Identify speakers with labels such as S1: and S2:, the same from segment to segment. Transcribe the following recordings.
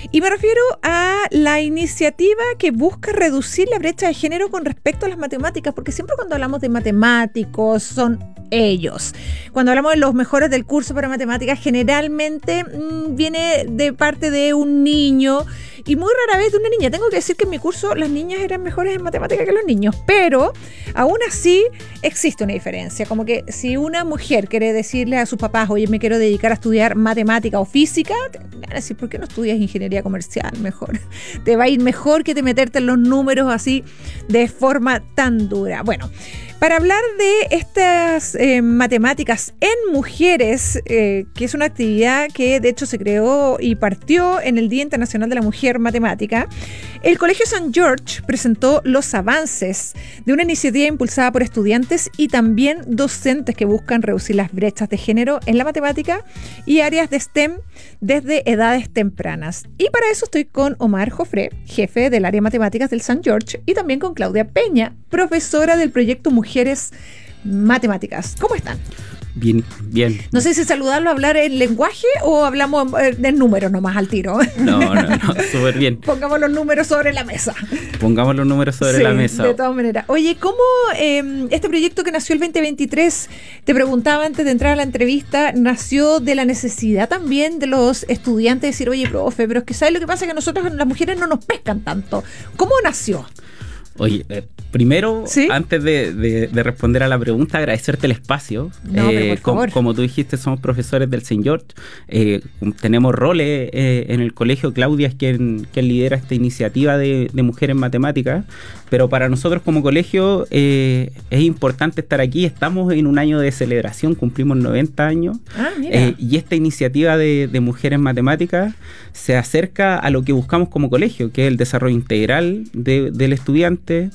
S1: Y me refiero a la iniciativa que busca reducir la brecha de género con respecto a las matemáticas, porque siempre cuando hablamos de matemáticos son ellos. Cuando hablamos de los mejores del curso para matemáticas, generalmente viene de parte de un niño y muy rara vez de una niña. Tengo que decir que en mi curso las niñas eran mejores en matemáticas que los niños, pero aún así existe una diferencia. Como que si una mujer quiere decirle a sus papás, oye, me quiero dedicar a estudiar matemática o física, te van a decir, ¿por qué no estudias ingeniería comercial mejor? Te va a ir mejor que te meterte en los números así de forma tan dura. Bueno, para hablar de estas matemáticas en mujeres, que es una actividad que de hecho se creó y partió en el Día Internacional de la Mujer Matemática, el Colegio St. George presentó los avances de una iniciativa impulsada por estudiantes y también docentes que buscan reducir las brechas de género en la matemática y áreas de STEM desde edades tempranas. Y para eso estoy con Omar Jofré, jefe del área de matemáticas del St. George, y también con Claudia Peña, profesora del proyecto Mujeres Matemáticas. ¿Cómo están?
S2: Bien, bien.
S1: No sé si saludarlo, hablar en lenguaje o hablamos de números nomás al tiro.
S2: No, súper bien.
S1: Pongamos los números sobre la mesa.
S2: Pongamos los números sobre la mesa.
S1: De todas maneras. Oye, ¿cómo este proyecto que nació el 2023, te preguntaba antes de entrar a la entrevista, nació de la necesidad también de los estudiantes de decir, oye, profe, pero es que ¿sabes lo que pasa? Que nosotros las mujeres no nos pescan tanto. ¿Cómo nació?
S2: Oye, primero,
S1: ¿sí?
S2: Antes de responder a la pregunta, agradecerte el espacio.
S1: No, pero por favor.
S2: Como tú dijiste, somos profesores del St. George. Tenemos roles en el colegio. Claudia es quien lidera esta iniciativa de mujeres en matemáticas. Pero para nosotros como colegio es importante estar aquí. Estamos en un año de celebración, cumplimos 90 años. Y esta iniciativa de mujeres en matemáticas se acerca a lo que buscamos como colegio, que es el desarrollo integral del estudiante.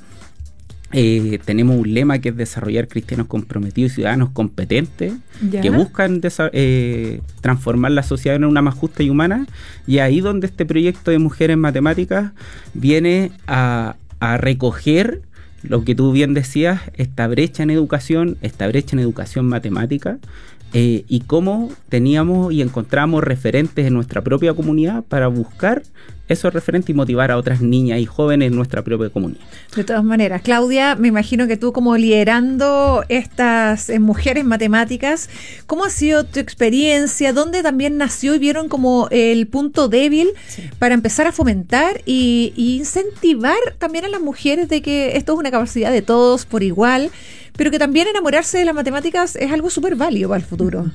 S2: Tenemos un lema que es desarrollar cristianos comprometidos y ciudadanos competentes, ¿ya?, que buscan transformar la sociedad en una más justa y humana. Y ahí donde este proyecto de mujeres en matemáticas viene a recoger lo que tú bien decías, esta brecha en educación matemática, y cómo teníamos y encontramos referentes en nuestra propia comunidad para buscar esos referentes y motivar a otras niñas y jóvenes en nuestra propia comunidad.
S1: De todas maneras, Claudia, me imagino que tú como liderando estas mujeres matemáticas, ¿cómo ha sido tu experiencia? ¿Dónde también nació y vieron como el punto débil para empezar a fomentar y incentivar también a las mujeres de que esto es una capacidad de todos por igual, pero que también enamorarse de las matemáticas es algo súper válido para el futuro?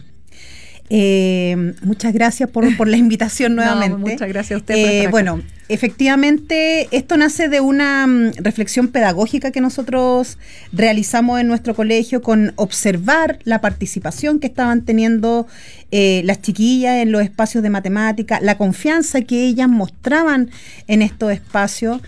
S3: Muchas gracias por la invitación nuevamente.
S1: No, muchas gracias a usted por estar acá.
S3: Bueno, efectivamente esto nace de una reflexión pedagógica que nosotros realizamos en nuestro colegio, con observar la participación que estaban teniendo las chiquillas en los espacios de matemática, la confianza que ellas mostraban en estos espacios.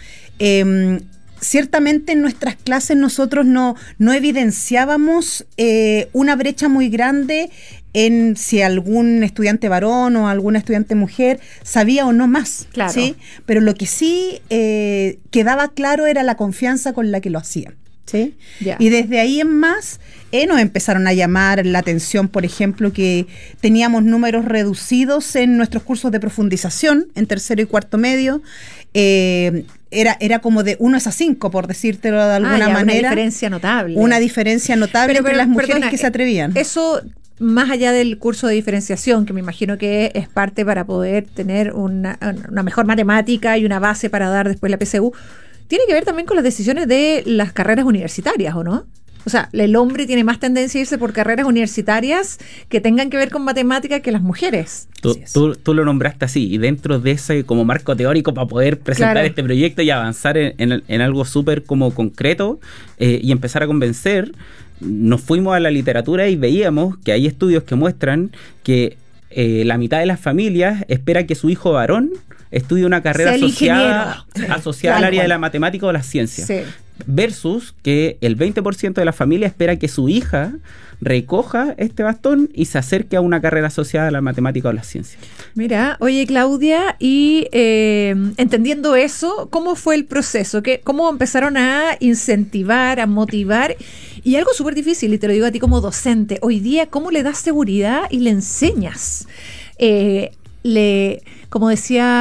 S3: Ciertamente en nuestras clases nosotros no evidenciábamos una brecha muy grande en si algún estudiante varón o alguna estudiante mujer sabía o no más,
S1: claro,
S3: ¿sí? Pero lo que sí quedaba claro era la confianza con la que lo hacían, ¿sí?
S1: Yeah.
S3: Y desde ahí en más nos empezaron a llamar la atención, por ejemplo, que teníamos números reducidos en nuestros cursos de profundización en tercero y cuarto medio. Era como de 1:5, por decírtelo de alguna manera.
S1: Una diferencia notable.
S3: Una diferencia notable entre las mujeres,
S1: perdona,
S3: que se atrevían.
S1: Eso, más allá del curso de diferenciación, que me imagino que es parte para poder tener una mejor matemática y una base para dar después la PSU, tiene que ver también con las decisiones de las carreras universitarias, ¿o no? O sea, el hombre tiene más tendencia a irse por carreras universitarias que tengan que ver con matemática que las mujeres.
S2: Tú lo nombraste así, y dentro de ese como marco teórico para poder presentar este proyecto y avanzar en algo súper como concreto y empezar a convencer, nos fuimos a la literatura y veíamos que hay estudios que muestran que la mitad de las familias espera que su hijo varón estudie una carrera asociada al área de la matemática o las ciencias. Sí. Versus que el 20% de la familia espera que su hija recoja este bastón y se acerque a una carrera asociada a la matemática o las ciencias.
S1: Mira, oye Claudia, y entendiendo eso, ¿cómo fue el proceso? ¿Cómo empezaron a incentivar, a motivar? Y algo súper difícil, y te lo digo a ti como docente, hoy día, ¿cómo le das seguridad y le enseñas? Como decía